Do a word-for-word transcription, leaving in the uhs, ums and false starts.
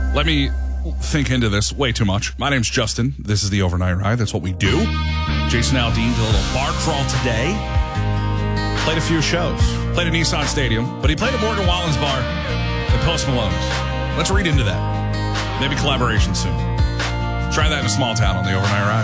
Let me think into this way too much. My name's Justin. This is the Overnight Ride. That's what we do. Jason Aldean did a little bar crawl today. Played a few shows. Played at Nissan Stadium. But he played at Morgan Wallen's bar and Post Malone's. Let's read into that. Maybe collaboration soon. Try that in a small town on the Overnight Ride.